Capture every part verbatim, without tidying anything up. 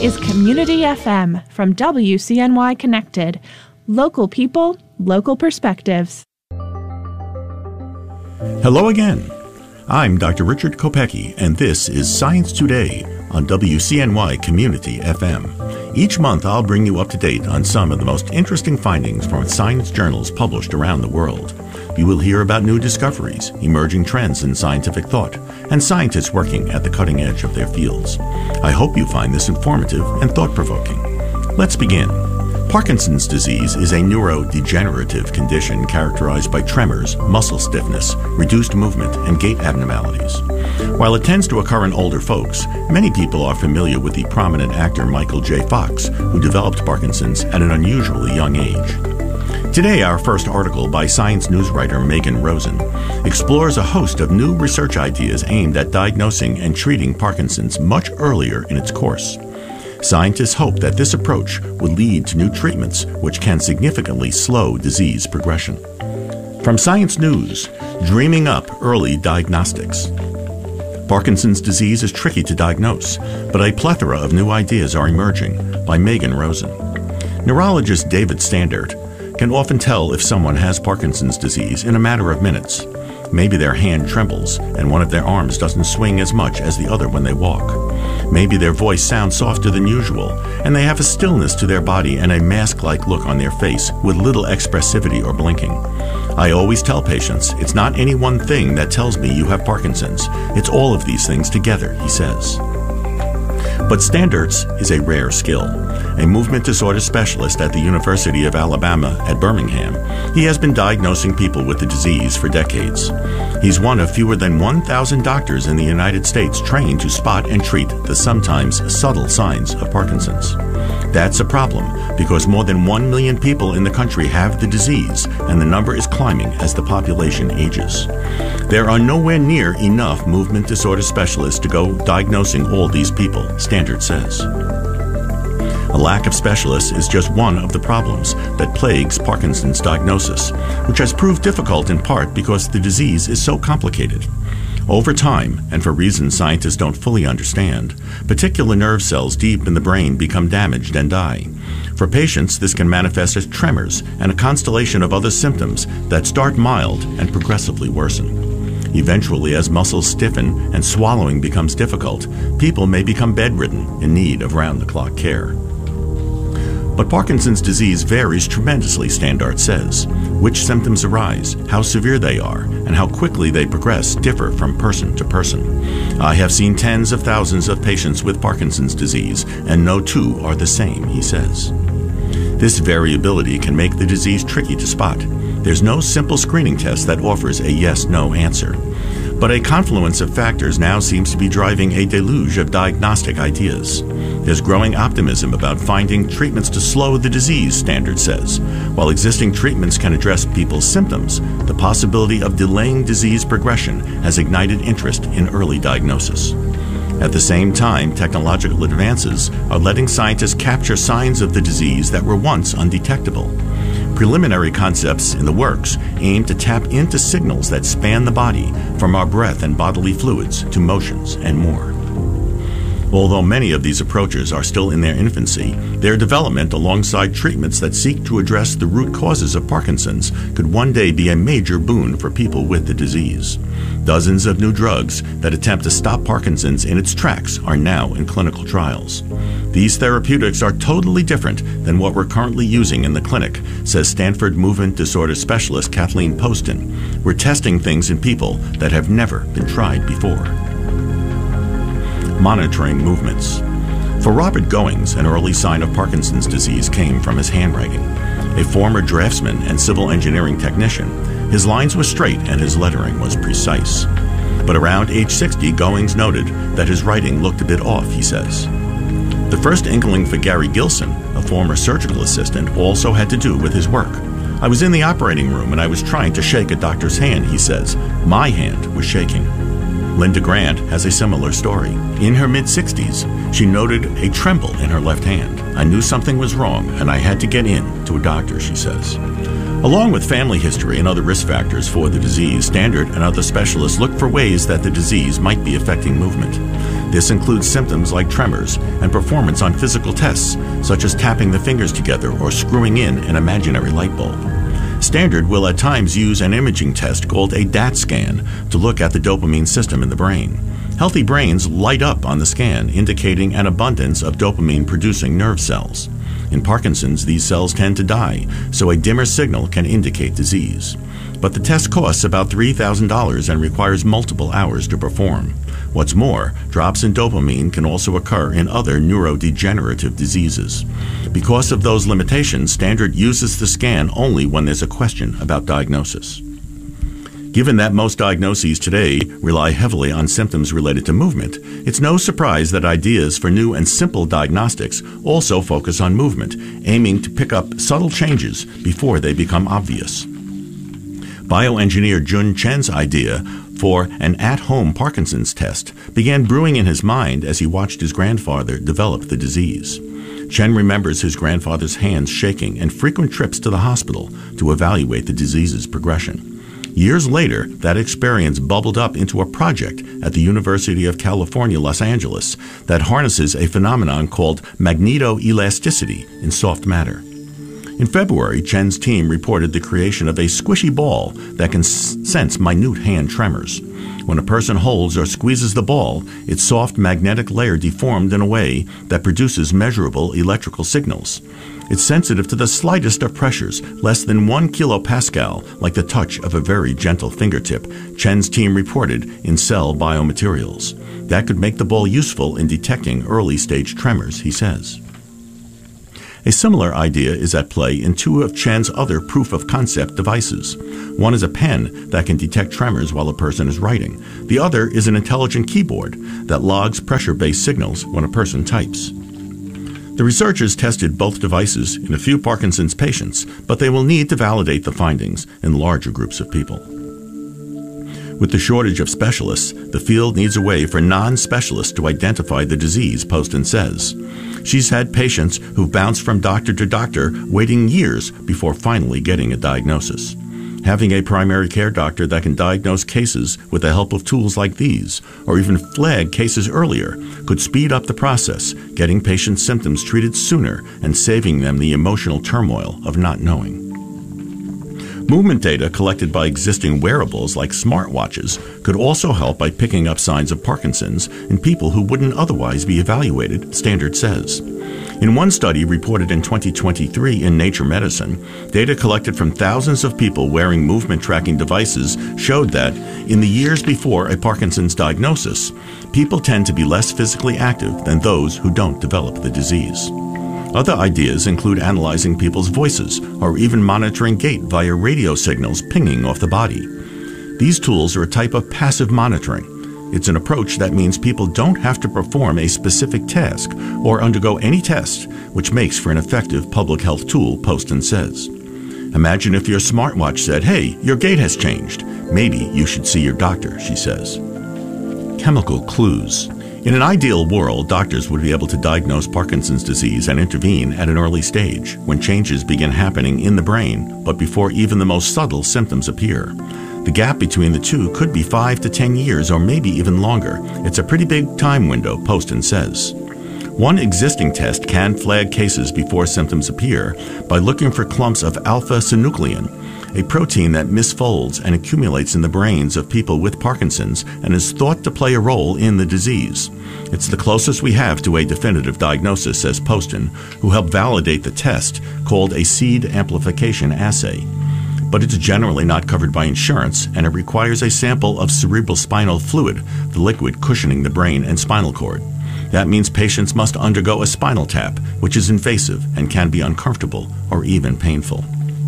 is Community F M from W C N Y Connected. Local people, local perspectives. Hello again. I'm Doctor Richard Kopecki, and this is Science Today on W C N Y Community F M. Each month, I'll bring you up to date on some of the most interesting findings from science journals published around the world. You will hear about new discoveries, emerging trends in scientific thought, and scientists working at the cutting edge of their fields. I hope you find this informative and thought-provoking. Let's begin. Parkinson's disease is a neurodegenerative condition characterized by tremors, muscle stiffness, reduced movement, and gait abnormalities. While it tends to occur in older folks, many people are familiar with the prominent actor Michael J. Fox, who developed Parkinson's at an unusually young age. Today, our first article by Science News writer Megan Rosen explores a host of new research ideas aimed at diagnosing and treating Parkinson's much earlier in its course. Scientists hope that this approach would lead to new treatments which can significantly slow disease progression. From Science News, Dreaming Up Early Diagnostics. Parkinson's disease is tricky to diagnose, but a plethora of new ideas are emerging, by Megan Rosen. Neurologist David Standard can often tell if someone has Parkinson's disease in a matter of minutes. Maybe their hand trembles and one of their arms doesn't swing as much as the other when they walk. Maybe their voice sounds softer than usual, and they have a stillness to their body and a mask-like look on their face with little expressivity or blinking. I always tell patients, it's not any one thing that tells me you have Parkinson's. It's all of these things together, he says. But Standards is a rare skill. A movement disorder specialist at the University of Alabama at Birmingham, he has been diagnosing people with the disease for decades. He's one of fewer than one thousand doctors in the United States trained to spot and treat the sometimes subtle signs of Parkinson's. That's a problem because more than one million people in the country have the disease, and the number is climbing as the population ages. There are nowhere near enough movement disorder specialists to go diagnosing all these people, Standard says. A lack of specialists is just one of the problems that plagues Parkinson's diagnosis, which has proved difficult in part because the disease is so complicated. Over time, and for reasons scientists don't fully understand, particular nerve cells deep in the brain become damaged and die. For patients, this can manifest as tremors and a constellation of other symptoms that start mild and progressively worsen. Eventually, as muscles stiffen and swallowing becomes difficult, people may become bedridden in need of round-the-clock care. But Parkinson's disease varies tremendously, Standard says. Which symptoms arise, how severe they are, and how quickly they progress differ from person to person. I have seen tens of thousands of patients with Parkinson's disease, and no two are the same, he says. This variability can make the disease tricky to spot. There's no simple screening test that offers a yes-no answer. But a confluence of factors now seems to be driving a deluge of diagnostic ideas. There's growing optimism about finding treatments to slow the disease, Standard says. While existing treatments can address people's symptoms, the possibility of delaying disease progression has ignited interest in early diagnosis. At the same time, technological advances are letting scientists capture signs of the disease that were once undetectable. Preliminary concepts in the works aim to tap into signals that span the body, from our breath and bodily fluids to motions and more. Although many of these approaches are still in their infancy, their development alongside treatments that seek to address the root causes of Parkinson's could one day be a major boon for people with the disease. Dozens of new drugs that attempt to stop Parkinson's in its tracks are now in clinical trials. These therapeutics are totally different than what we're currently using in the clinic, says Stanford movement disorder specialist Kathleen Poston. We're testing things in people that have never been tried before. Monitoring movements. For Robert Goings, an early sign of Parkinson's disease came from his handwriting. A former draftsman and civil engineering technician, his lines were straight and his lettering was precise. But around age sixty, Goings noted that his writing looked a bit off, he says. The first inkling for Gary Gilson, a former surgical assistant, also had to do with his work. I was in the operating room and I was trying to shake a doctor's hand, he says. My hand was shaking. Linda Grant has a similar story. In her mid-sixties, she noted a tremble in her left hand. I knew something was wrong, and I had to get in to a doctor, she says. Along with family history and other risk factors for the disease, Standard and other specialists look for ways that the disease might be affecting movement. This includes symptoms like tremors and performance on physical tests, such as tapping the fingers together or screwing in an imaginary light bulb. Standard will at times use an imaging test called a D A T scan to look at the dopamine system in the brain. Healthy brains light up on the scan, indicating an abundance of dopamine-producing nerve cells. In Parkinson's, these cells tend to die, so a dimmer signal can indicate disease. But the test costs about three thousand dollars and requires multiple hours to perform. What's more, drops in dopamine can also occur in other neurodegenerative diseases. Because of those limitations, Standard uses the scan only when there's a question about diagnosis. Given that most diagnoses today rely heavily on symptoms related to movement, it's no surprise that ideas for new and simple diagnostics also focus on movement, aiming to pick up subtle changes before they become obvious. Bioengineer Jun Chen's idea for an at-home Parkinson's test began brewing in his mind as he watched his grandfather develop the disease. Chen remembers his grandfather's hands shaking and frequent trips to the hospital to evaluate the disease's progression. Years later, that experience bubbled up into a project at the University of California, Los Angeles, that harnesses a phenomenon called magnetoelasticity in soft matter. In February, Chen's team reported the creation of a squishy ball that can s- sense minute hand tremors. When a person holds or squeezes the ball, its soft magnetic layer deformed in a way that produces measurable electrical signals. It's sensitive to the slightest of pressures, less than one kilopascal, like the touch of a very gentle fingertip, Chen's team reported in Cell Biomaterials. That could make the ball useful in detecting early-stage tremors, he says. A similar idea is at play in two of Chen's other proof-of-concept devices. One is a pen that can detect tremors while a person is writing. The other is an intelligent keyboard that logs pressure-based signals when a person types. The researchers tested both devices in a few Parkinson's patients, but they will need to validate the findings in larger groups of people. With the shortage of specialists, the field needs a way for non-specialists to identify the disease, Poston says. She's had patients who've bounced from doctor to doctor, waiting years before finally getting a diagnosis. Having a primary care doctor that can diagnose cases with the help of tools like these, or even flag cases earlier, could speed up the process, getting patients' symptoms treated sooner and saving them the emotional turmoil of not knowing. Movement data collected by existing wearables like smartwatches could also help by picking up signs of Parkinson's in people who wouldn't otherwise be evaluated, Standard says. In one study reported in twenty twenty-three in Nature Medicine, data collected from thousands of people wearing movement tracking devices showed that, in the years before a Parkinson's diagnosis, people tend to be less physically active than those who don't develop the disease. Other ideas include analyzing people's voices or even monitoring gait via radio signals pinging off the body. These tools are a type of passive monitoring. It's an approach that means people don't have to perform a specific task or undergo any test, which makes for an effective public health tool, Poston says. Imagine if your smartwatch said, "Hey, your gait has changed. Maybe you should see your doctor," she says. Chemical clues. In an ideal world, doctors would be able to diagnose Parkinson's disease and intervene at an early stage, when changes begin happening in the brain, but before even the most subtle symptoms appear. The gap between the two could be five to ten years or maybe even longer. It's a pretty big time window, Poston says. One existing test can flag cases before symptoms appear by looking for clumps of alpha-synuclein, a protein that misfolds and accumulates in the brains of people with Parkinson's and is thought to play a role in the disease. It's the closest we have to a definitive diagnosis, says Poston, who helped validate the test called a seed amplification assay. But it's generally not covered by insurance, and it requires a sample of cerebrospinal fluid, the liquid cushioning the brain and spinal cord. That means patients must undergo a spinal tap, which is invasive and can be uncomfortable or even painful.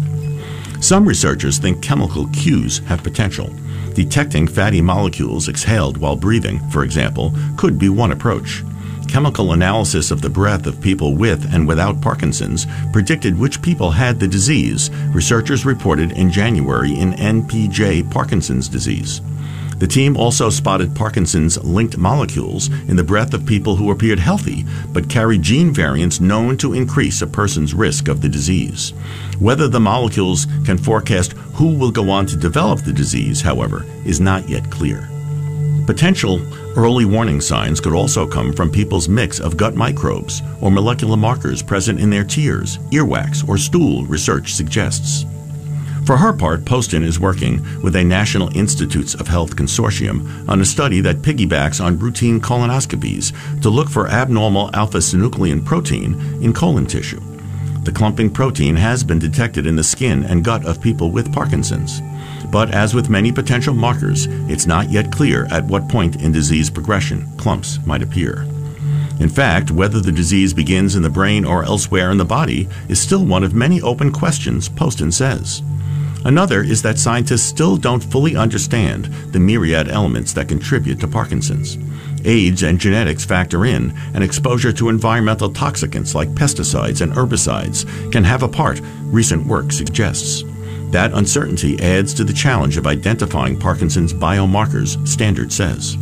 Some researchers think chemical cues have potential. Detecting fatty molecules exhaled while breathing, for example, could be one approach. Chemical analysis of the breath of people with and without Parkinson's predicted which people had the disease, researchers reported in January in N P J Parkinson's disease. The team also spotted Parkinson's-linked molecules in the breath of people who appeared healthy but carried gene variants known to increase a person's risk of the disease. Whether the molecules can forecast who will go on to develop the disease, however, is not yet clear. Potential early warning signs could also come from people's mix of gut microbes or molecular markers present in their tears, earwax, or stool, research suggests. For her part, Poston is working with a National Institutes of Health consortium on a study that piggybacks on routine colonoscopies to look for abnormal alpha-synuclein protein in colon tissue. The clumping protein has been detected in the skin and gut of people with Parkinson's. But as with many potential markers, it's not yet clear at what point in disease progression clumps might appear. In fact, whether the disease begins in the brain or elsewhere in the body is still one of many open questions, Poston says. Another is that scientists still don't fully understand the myriad elements that contribute to Parkinson's. Age and genetics factor in, and exposure to environmental toxicants like pesticides and herbicides can have a part, recent work suggests. That uncertainty adds to the challenge of identifying Parkinson's biomarkers, Standard says.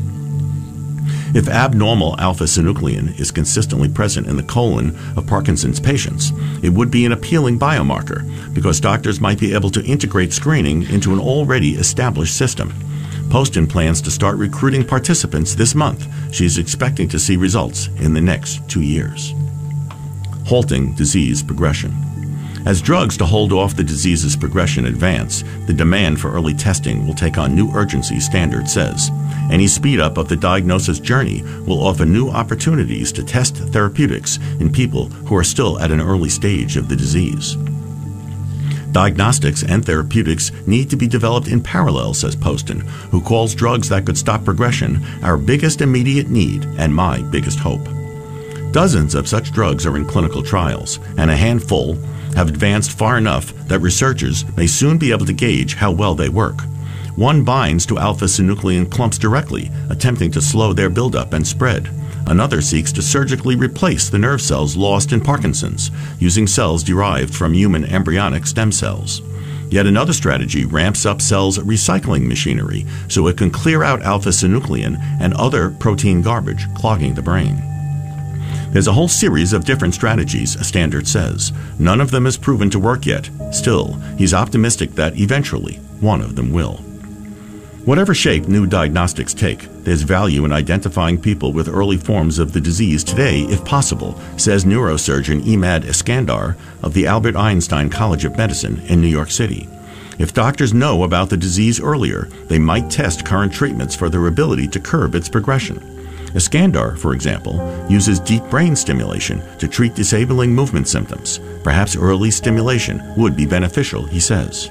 If abnormal alpha-synuclein is consistently present in the colon of Parkinson's patients, it would be an appealing biomarker because doctors might be able to integrate screening into an already established system. Poston plans to start recruiting participants this month. She's expecting to see results in the next two years. Halting disease progression. As drugs to hold off the disease's progression advance, the demand for early testing will take on new urgency, Standard says. Any speed up of the diagnosis journey will offer new opportunities to test therapeutics in people who are still at an early stage of the disease. Diagnostics and therapeutics need to be developed in parallel, says Poston, who calls drugs that could stop progression our biggest immediate need and my biggest hope. Dozens of such drugs are in clinical trials, and a handful have advanced far enough that researchers may soon be able to gauge how well they work. One binds to alpha-synuclein clumps directly, attempting to slow their buildup and spread. Another seeks to surgically replace the nerve cells lost in Parkinson's, using cells derived from human embryonic stem cells. Yet another strategy ramps up cells' recycling machinery so it can clear out alpha-synuclein and other protein garbage clogging the brain. There's a whole series of different strategies, Standard says. None of them is proven to work yet. Still, he's optimistic that eventually one of them will. Whatever shape new diagnostics take, there's value in identifying people with early forms of the disease today if possible, says neurosurgeon Emad Iskandar of the Albert Einstein College of Medicine in New York City. If doctors know about the disease earlier, they might test current treatments for their ability to curb its progression. Iskandar, for example, uses deep brain stimulation to treat disabling movement symptoms. Perhaps early stimulation would be beneficial, he says.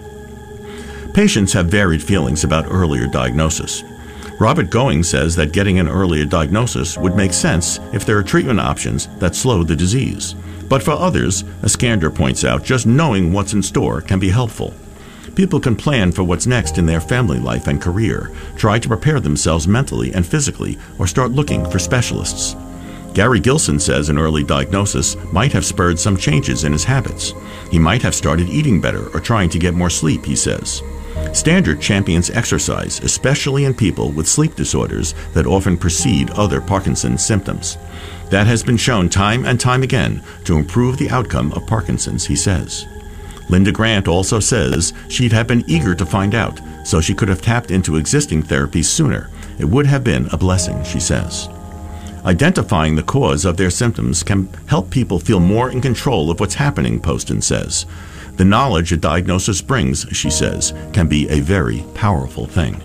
Patients have varied feelings about earlier diagnosis. Robert Going says that getting an earlier diagnosis would make sense if there are treatment options that slow the disease. But for others, Iskandar points out, just knowing what's in store can be helpful. People can plan for what's next in their family life and career, try to prepare themselves mentally and physically, or start looking for specialists. Gary Gilson says an early diagnosis might have spurred some changes in his habits. He might have started eating better or trying to get more sleep, he says. Standard champions exercise, especially in people with sleep disorders that often precede other Parkinson's symptoms. That has been shown time and time again to improve the outcome of Parkinson's, he says. Linda Grant also says she'd have been eager to find out, so she could have tapped into existing therapies sooner. It would have been a blessing, she says. Identifying the cause of their symptoms can help people feel more in control of what's happening, Poston says. The knowledge a diagnosis brings, she says, can be a very powerful thing.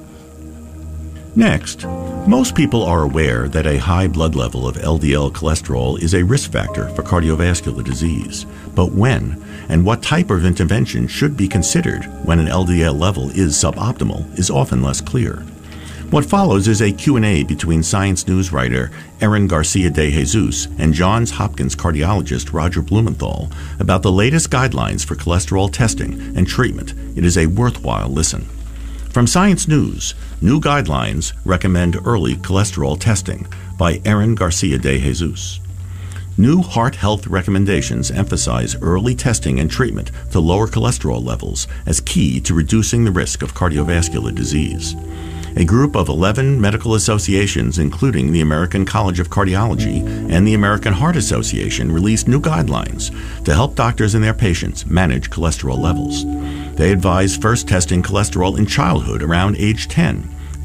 Next, most people are aware that a high blood level of L D L cholesterol is a risk factor for cardiovascular disease. But when and what type of intervention should be considered when an L D L level is suboptimal is often less clear. What follows is a Q and A between Science News writer Erin Garcia de Jesus and Johns Hopkins cardiologist Roger Blumenthal about the latest guidelines for cholesterol testing and treatment. It is a worthwhile listen. From Science News, new guidelines recommend early cholesterol testing by Erin Garcia de Jesus. New heart health recommendations emphasize early testing and treatment to lower cholesterol levels as key to reducing the risk of cardiovascular disease. A group of eleven medical associations, including the American College of Cardiology and the American Heart Association, released new guidelines to help doctors and their patients manage cholesterol levels. They advise first testing cholesterol in childhood around age ten,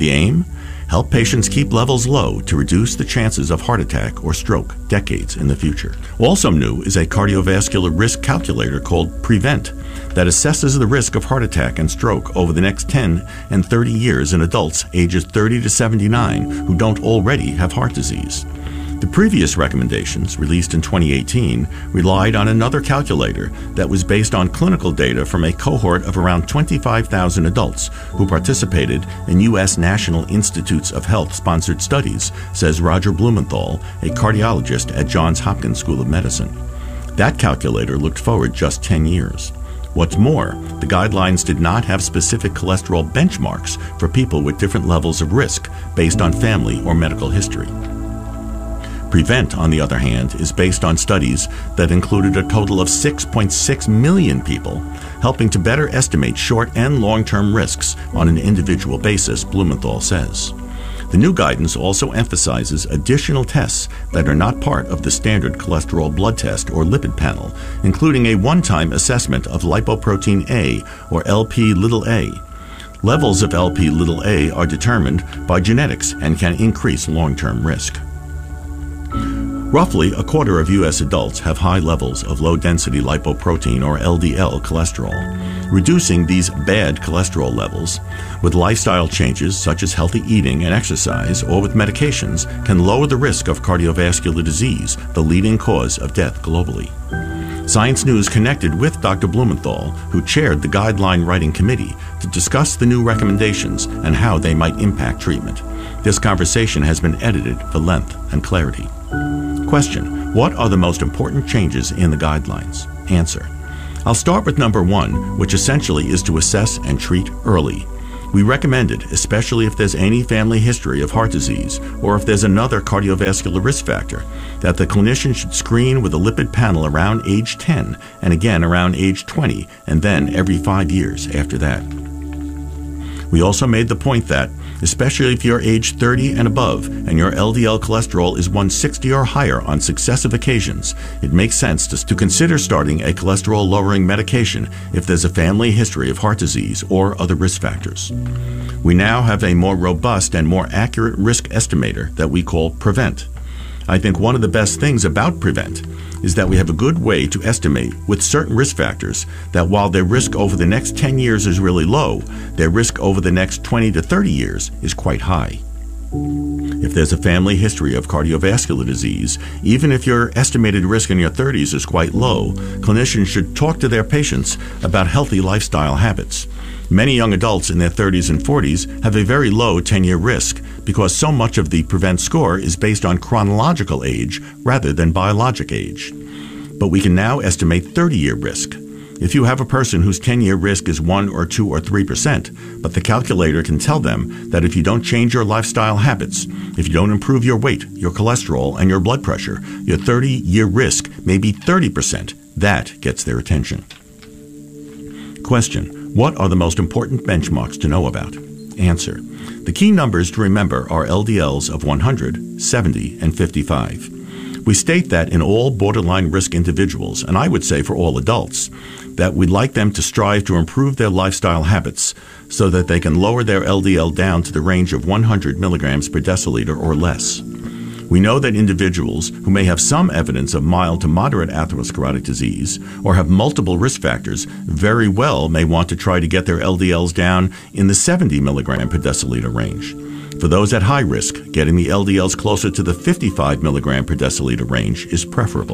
The aim? Help patients keep levels low to reduce the chances of heart attack or stroke decades in the future. Also new is a cardiovascular risk calculator called Prevent that assesses the risk of heart attack and stroke over the next ten and thirty years in adults ages thirty to seventy-nine who don't already have heart disease. The previous recommendations, released in twenty eighteen, relied on another calculator that was based on clinical data from a cohort of around twenty-five thousand adults who participated in U S National Institutes of Health-sponsored studies, says Roger Blumenthal, a cardiologist at Johns Hopkins School of Medicine. That calculator looked forward just ten years. What's more, the guidelines did not have specific cholesterol benchmarks for people with different levels of risk based on family or medical history. Prevent, on the other hand, is based on studies that included a total of six point six million people, helping to better estimate short and long-term risks on an individual basis, Blumenthal says. The new guidance also emphasizes additional tests that are not part of the standard cholesterol blood test or lipid panel, including a one-time assessment of lipoprotein A or L P little a. Levels of L P little a are determined by genetics and can increase long-term risk. Roughly a quarter of U S adults have high levels of low-density lipoprotein or L D L cholesterol. Reducing these bad cholesterol levels with lifestyle changes such as healthy eating and exercise or with medications can lower the risk of cardiovascular disease, the leading cause of death globally. Science News connected with Doctor Blumenthal, who chaired the guideline writing committee, to discuss the new recommendations and how they might impact treatment. This conversation has been edited for length and clarity. Question: what are the most important changes in the guidelines? Answer: I'll start with number one, which essentially is to assess and treat early. We recommend it, especially if there's any family history of heart disease or if there's another cardiovascular risk factor, that the clinician should screen with a lipid panel around age ten and again around age twenty and then every five years after that. We also made the point that, especially if you're age thirty and above and your L D L cholesterol is one sixty or higher on successive occasions, it makes sense to, to consider starting a cholesterol-lowering medication if there's a family history of heart disease or other risk factors. We now have a more robust and more accurate risk estimator that we call Prevent. I think one of the best things about Prevent is that we have a good way to estimate with certain risk factors that while their risk over the next ten years is really low, their risk over the next twenty to thirty years is quite high. If there's a family history of cardiovascular disease, even if your estimated risk in your thirties is quite low, clinicians should talk to their patients about healthy lifestyle habits. Many young adults in their thirties and forties have a very low ten-year risk because so much of the Prevent score is based on chronological age rather than biologic age. But we can now estimate thirty-year risk. If you have a person whose ten-year risk is one or two or three percent, but the calculator can tell them that if you don't change your lifestyle habits, if you don't improve your weight, your cholesterol, and your blood pressure, your thirty-year risk may be thirty percent, that gets their attention. Question: what are the most important benchmarks to know about? Answer: the key numbers to remember are L D Ls of one hundred, seventy, and fifty-five. We state that in all borderline risk individuals, and I would say for all adults, that we'd like them to strive to improve their lifestyle habits so that they can lower their L D L down to the range of one hundred milligrams per deciliter or less. We know that individuals who may have some evidence of mild to moderate atherosclerotic disease or have multiple risk factors very well may want to try to get their L D Ls down in the seventy milligram per deciliter range. For those at high risk, getting the L D Ls closer to the fifty-five milligram per deciliter range is preferable.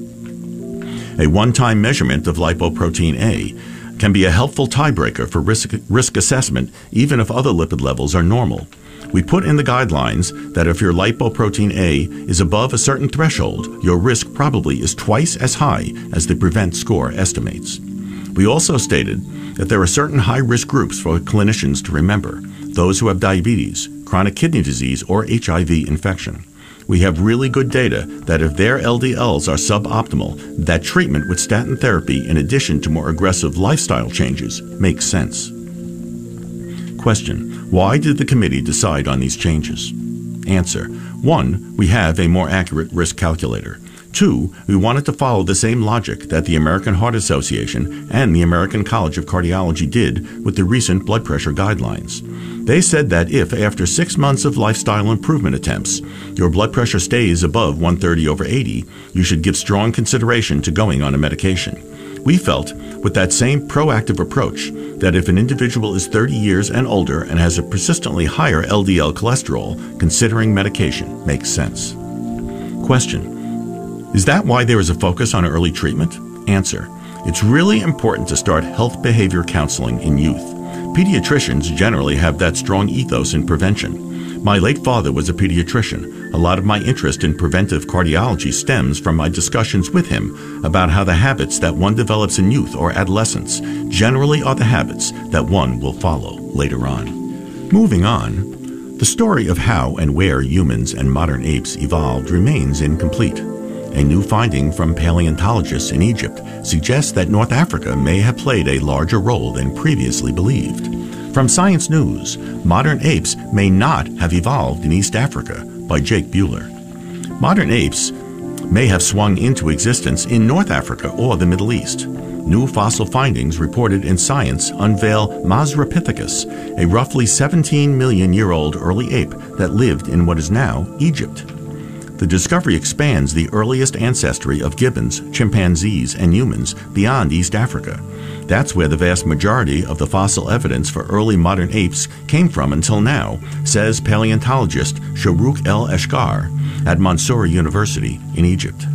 A one-time measurement of lipoprotein A can be a helpful tiebreaker for risk, risk assessment even if other lipid levels are normal. We put in the guidelines that if your lipoprotein A is above a certain threshold, your risk probably is twice as high as the Prevent score estimates. We also stated that there are certain high-risk groups for clinicians to remember: those who have diabetes, chronic kidney disease, or H I V infection. We have really good data that if their L D Ls are suboptimal, that treatment with statin therapy in addition to more aggressive lifestyle changes makes sense. Question: why did the committee decide on these changes? Answer: one, we have a more accurate risk calculator. Two, we wanted to follow the same logic that the American Heart Association and the American College of Cardiology did with the recent blood pressure guidelines. They said that if, after six months of lifestyle improvement attempts, your blood pressure stays above one thirty over eighty, you should give strong consideration to going on a medication. We felt, with that same proactive approach, that if an individual is thirty years and older and has a persistently higher L D L cholesterol, considering medication makes sense. Question: is that why there is a focus on early treatment? Answer: it's really important to start health behavior counseling in youth. Pediatricians generally have that strong ethos in prevention. My late father was a pediatrician. A lot of my interest in preventive cardiology stems from my discussions with him about how the habits that one develops in youth or adolescence generally are the habits that one will follow later on. Moving on, the story of how and where humans and modern apes evolved remains incomplete. A new finding from paleontologists in Egypt suggests that North Africa may have played a larger role than previously believed. From Science News, modern apes may not have evolved in East Africa, by Jake Buehler. Modern apes may have swung into existence in North Africa or the Middle East. New fossil findings reported in Science unveil Mazrapithecus, a roughly seventeen million year old early ape that lived in what is now Egypt. The discovery expands the earliest ancestry of gibbons, chimpanzees, and humans beyond East Africa. That's where the vast majority of the fossil evidence for early modern apes came from until now, says paleontologist Sharouk El-Eshkar at Mansoura University in Egypt.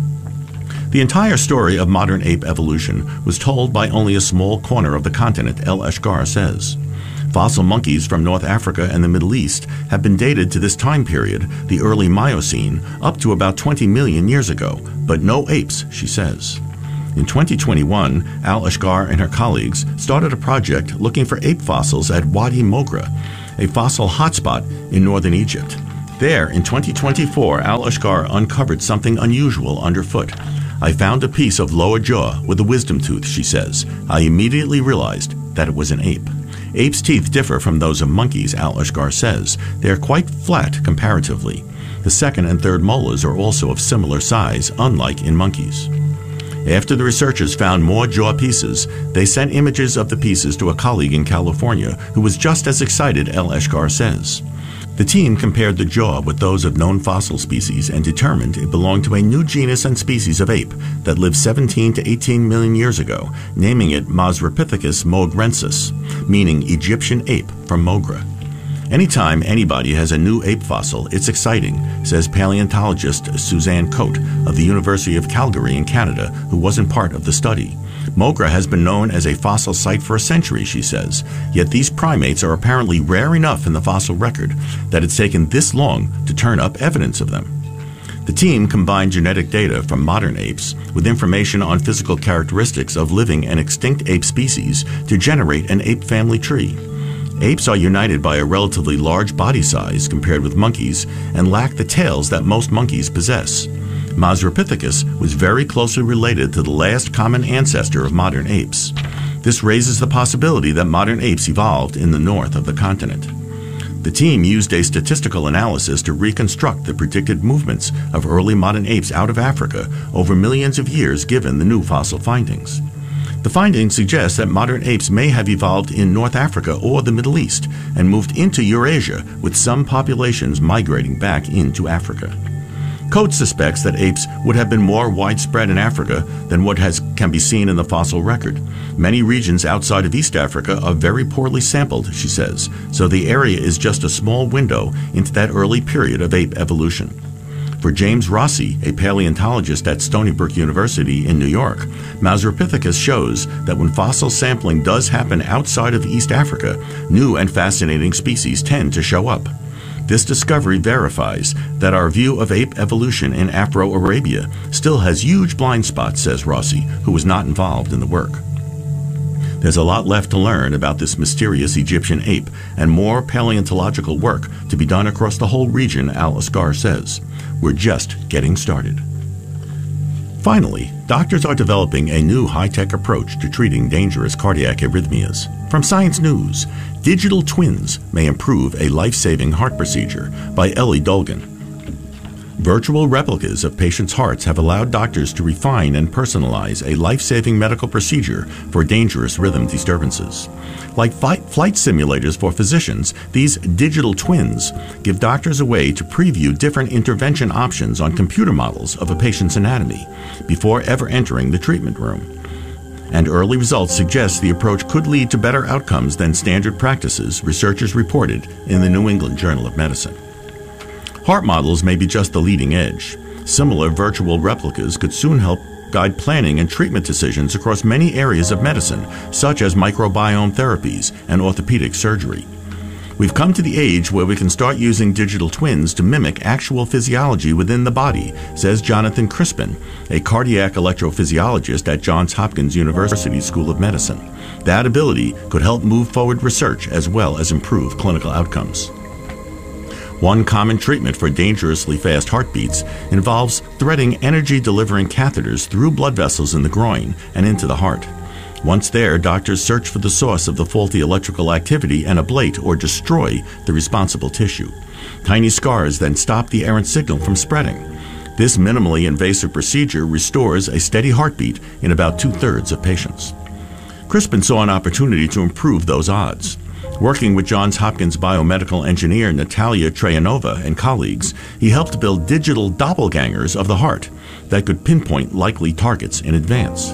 The entire story of modern ape evolution was told by only a small corner of the continent, El-Eshkar says. Fossil monkeys from North Africa and the Middle East have been dated to this time period, the early Miocene, up to about twenty million years ago, but no apes, she says. In twenty twenty-one, Al-Eshkar and her colleagues started a project looking for ape fossils at Wadi Mogra, a fossil hotspot in northern Egypt. There, in twenty twenty-four, Al-Eshkar uncovered something unusual underfoot. I found a piece of lower jaw with a wisdom tooth, she says. I immediately realized that it was an ape. Apes' teeth differ from those of monkeys, Al-Eshkar says. They are quite flat comparatively. The second and third molars are also of similar size, unlike in monkeys. After the researchers found more jaw pieces, they sent images of the pieces to a colleague in California who was just as excited, El-Eshkar says. The team compared the jaw with those of known fossil species and determined it belonged to a new genus and species of ape that lived seventeen to eighteen million years ago, naming it Mazrapithecus mogrensis, meaning Egyptian ape from Mogra. Anytime anybody has a new ape fossil, it's exciting, says paleontologist Suzanne Cote of the University of Calgary in Canada, who wasn't part of the study. Mogra has been known as a fossil site for a century, she says, yet these primates are apparently rare enough in the fossil record that it's taken this long to turn up evidence of them. The team combined genetic data from modern apes with information on physical characteristics of living and extinct ape species to generate an ape family tree. Apes are united by a relatively large body size compared with monkeys and lack the tails that most monkeys possess. Mazrapithecus was very closely related to the last common ancestor of modern apes. This raises the possibility that modern apes evolved in the north of the continent. The team used a statistical analysis to reconstruct the predicted movements of early modern apes out of Africa over millions of years given the new fossil findings. The findings suggest that modern apes may have evolved in North Africa or the Middle East and moved into Eurasia, with some populations migrating back into Africa. Coates suspects that apes would have been more widespread in Africa than what has, can be seen in the fossil record. Many regions outside of East Africa are very poorly sampled, she says, so the area is just a small window into that early period of ape evolution. For James Rossi, a paleontologist at Stony Brook University in New York, Mazrapithecus shows that when fossil sampling does happen outside of East Africa, new and fascinating species tend to show up. This discovery verifies that our view of ape evolution in Afro-Arabia still has huge blind spots, says Rossi, who was not involved in the work. There's a lot left to learn about this mysterious Egyptian ape and more paleontological work to be done across the whole region, Al-Eshkar says. We're just getting started. Finally, doctors are developing a new high-tech approach to treating dangerous cardiac arrhythmias. From Science News, digital twins may improve a life-saving heart procedure, by Ellie Dolgan. Virtual replicas of patients' hearts have allowed doctors to refine and personalize a life-saving medical procedure for dangerous rhythm disturbances. Like flight, flight simulators for physicians, these digital twins give doctors a way to preview different intervention options on computer models of a patient's anatomy before ever entering the treatment room. And early results suggest the approach could lead to better outcomes than standard practices, researchers reported in the New England Journal of Medicine. Heart models may be just the leading edge. Similar virtual replicas could soon help guide planning and treatment decisions across many areas of medicine, such as microbiome therapies and orthopedic surgery. We've come to the age where we can start using digital twins to mimic actual physiology within the body, says Jonathan Crispin, a cardiac electrophysiologist at Johns Hopkins University School of Medicine. That ability could help move forward research as well as improve clinical outcomes. One common treatment for dangerously fast heartbeats involves threading energy-delivering catheters through blood vessels in the groin and into the heart. Once there, doctors search for the source of the faulty electrical activity and ablate or destroy the responsible tissue. Tiny scars then stop the errant signal from spreading. This minimally invasive procedure restores a steady heartbeat in about two-thirds of patients. Crispin saw an opportunity to improve those odds. Working with Johns Hopkins biomedical engineer Natalia Trayanova and colleagues, he helped build digital doppelgangers of the heart that could pinpoint likely targets in advance.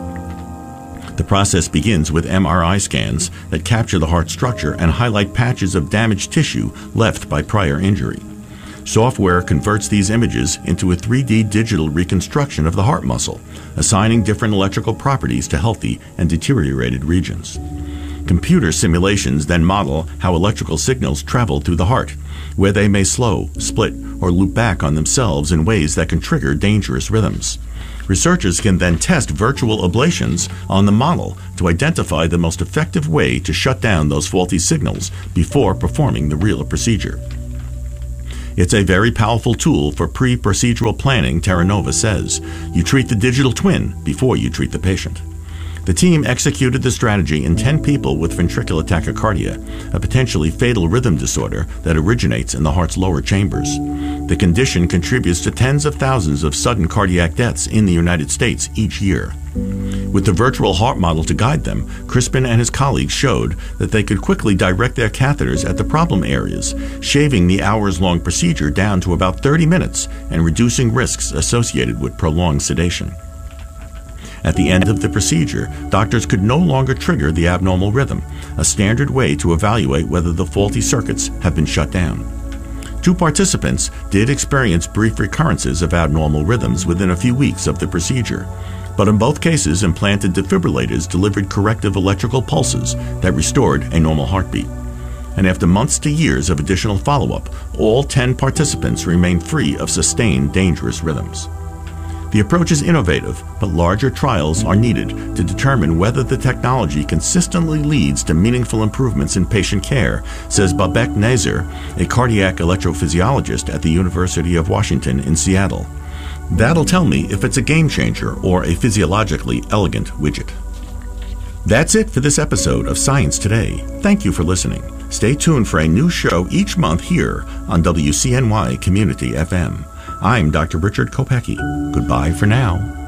The process begins with M R I scans that capture the heart structure and highlight patches of damaged tissue left by prior injury. Software converts these images into a three D digital reconstruction of the heart muscle, assigning different electrical properties to healthy and deteriorated regions. Computer simulations then model how electrical signals travel through the heart, where they may slow, split, or loop back on themselves in ways that can trigger dangerous rhythms. Researchers can then test virtual ablations on the model to identify the most effective way to shut down those faulty signals before performing the real procedure. It's a very powerful tool for pre-procedural planning, Terranova says. You treat the digital twin before you treat the patient. The team executed the strategy in ten people with ventricular tachycardia, a potentially fatal rhythm disorder that originates in the heart's lower chambers. The condition contributes to tens of thousands of sudden cardiac deaths in the United States each year. With the virtual heart model to guide them, Crispin and his colleagues showed that they could quickly direct their catheters at the problem areas, shaving the hours-long procedure down to about thirty minutes and reducing risks associated with prolonged sedation. At the end of the procedure, doctors could no longer trigger the abnormal rhythm, a standard way to evaluate whether the faulty circuits have been shut down. Two participants did experience brief recurrences of abnormal rhythms within a few weeks of the procedure, but in both cases, implanted defibrillators delivered corrective electrical pulses that restored a normal heartbeat. And after months to years of additional follow-up, all ten participants remained free of sustained dangerous rhythms. The approach is innovative, but larger trials are needed to determine whether the technology consistently leads to meaningful improvements in patient care, says Babak Nazer, a cardiac electrophysiologist at the University of Washington in Seattle. That'll tell me if it's a game changer or a physiologically elegant widget. That's it for this episode of Science Today. Thank you for listening. Stay tuned for a new show each month here on W C N Y Community F M. I'm Doctor Richard Kopecky. Goodbye for now.